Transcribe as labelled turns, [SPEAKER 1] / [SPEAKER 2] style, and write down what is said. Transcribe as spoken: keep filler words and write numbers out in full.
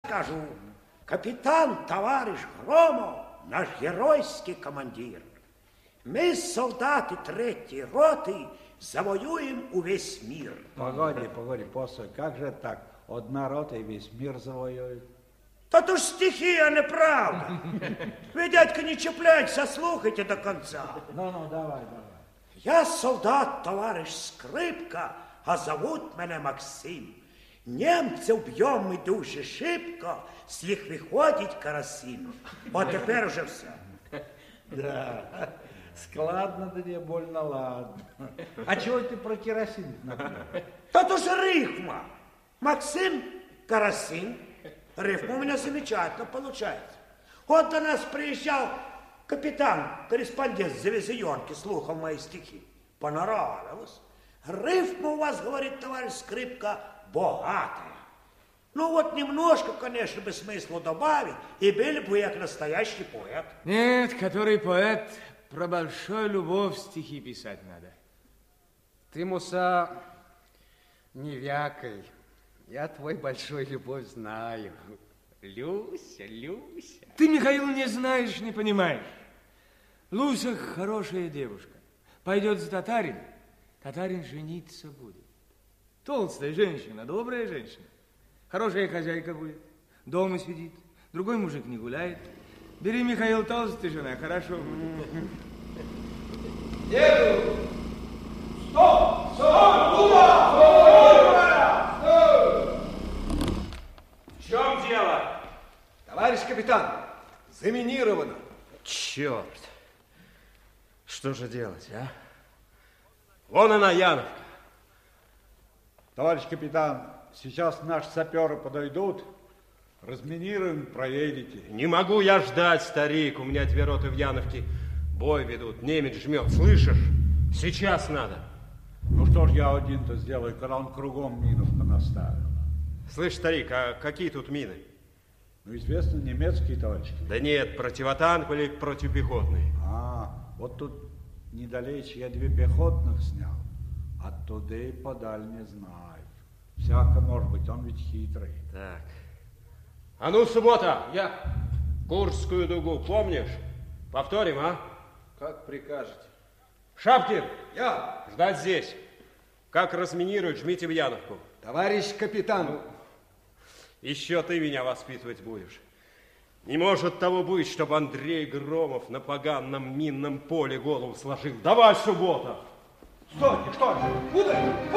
[SPEAKER 1] скажу. Капитан, товарищ Громов, наш геройский командир. Мы, солдаты третьей роты, завоюем увесь мир.
[SPEAKER 2] Погоди, погоди, постой, как же так? Одна рота и весь мир завоюет?
[SPEAKER 1] Да то ж стихия, неправда. Вы, дядька, не чепляйтесь, а слухайте до конца.
[SPEAKER 2] Ну, ну, давай, давай.
[SPEAKER 1] Я солдат, товарищ Скрипка, а зовут меня Максим. Немцев бьем мы дуже шибко, с них выходить карасим. Вот теперь уже все.
[SPEAKER 2] Да, складно, да не больно ладно. А чего ты про керосин например?
[SPEAKER 1] Да то же рифма. Максим, карасин. Рифма у меня замечательно получается. Вот до нас приезжал капитан, корреспондент с завезенки, слухал мои стихи. Понравилось. Рифма у вас, говорит товарищ Скрипка, богатая. Ну вот немножко, конечно, бы смысла добавить, и были бы я настоящий поэт.
[SPEAKER 3] Нет, который поэт, про большую любовь стихи писать надо.
[SPEAKER 4] Ты, Муса, не вякай. Я твой большой любовь знаю. Люся, Люся.
[SPEAKER 3] Ты, Михаил, не знаешь, не понимаешь. Люся хорошая девушка. Пойдет за татарин, татарин жениться будет. Толстая женщина, добрая женщина. Хорошая хозяйка будет. Дома сидит. Другой мужик не гуляет. Бери, Михаил, толстая жена, хорошо.
[SPEAKER 5] Деду! Стоп! Стоп! Куда? Стоп!
[SPEAKER 6] В чем дело?
[SPEAKER 5] Товарищ капитан, заминировано.
[SPEAKER 6] Черт! Что же делать, а? Вон она, Яновка.
[SPEAKER 2] Товарищ капитан, сейчас наши саперы подойдут, разминируем, проедете.
[SPEAKER 6] Не могу я ждать, старик. У меня две роты в Яновке бой ведут. Немец жмет, слышишь? Сейчас надо.
[SPEAKER 2] Ну что ж я один-то сделаю, когда он кругом минов понаставил.
[SPEAKER 6] Слышь, старик, а какие тут мины?
[SPEAKER 2] Ну, известно, немецкие, товарищи.
[SPEAKER 6] Да нет, противотанковые или противопехотные.
[SPEAKER 2] А, вот тут недалече я две пехотных снял. Оттуда и подаль не знаю. Всяко может быть, он ведь хитрый.
[SPEAKER 6] Так. А ну, суббота, я Курскую дугу, помнишь? Повторим, а?
[SPEAKER 5] Как прикажете.
[SPEAKER 6] Шапкин!
[SPEAKER 5] Я!
[SPEAKER 6] Ждать здесь. Как разминируют, жмите в Яновку.
[SPEAKER 5] Товарищ капитан!
[SPEAKER 6] Ну, еще ты меня воспитывать будешь. Не может того быть, чтобы Андрей Громов на поганом минном поле голову сложил. Давай, суббота!
[SPEAKER 5] Стойте, что? Куда?